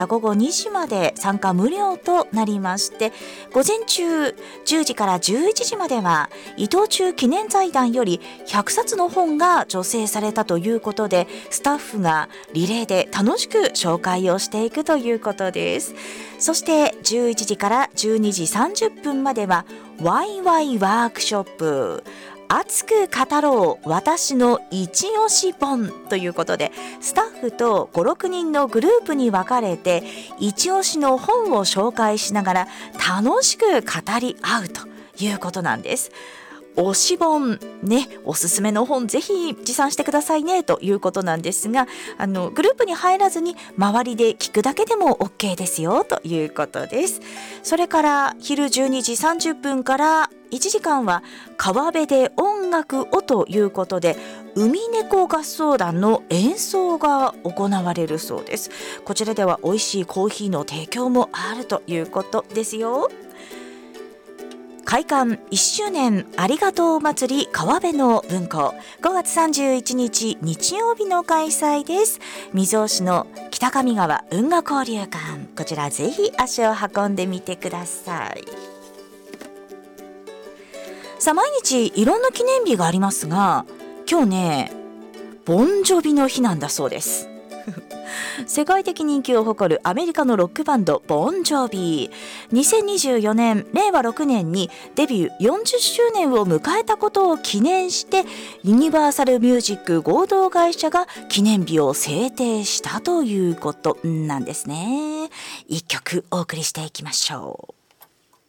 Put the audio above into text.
午後2時まで参加無料となりまして、午前中10時から11時までは伊藤忠記念財団より100冊の本が助成されたということで、スタッフがリレーで楽しく紹介をしていくということです。そして11時から12時30分まではワイワイワークショップ、熱く語ろう私の一押し本ということで、スタッフと5、6人のグループに分かれて一押しの本を紹介しながら楽しく語り合うということなんです。推し本ね、おすすめの本ぜひ持参してくださいねということなんですが、グループに入らずに周りで聞くだけでも OK ですよということです。それから昼12時30分から1時間は川辺で音楽をということで、海猫合奏団の演奏が行われるそうです。こちらでは美味しいコーヒーの提供もあるということですよ。開館1周年ありがとう祭り川辺の文庫、5月31日日曜日の開催です。水尾市の北上川運河交流館、こちらぜひ足を運んでみてください。さあ、毎日いろんな記念日がありますが、今日ね、ボンジョビの日なんだそうです世界的人気を誇るアメリカのロックバンドボンジョビ、2024年令和6年にデビュー40周年を迎えたことを記念して、ユニバーサルミュージック合同会社が記念日を制定したということなんですね。一曲お送りしていきましょう。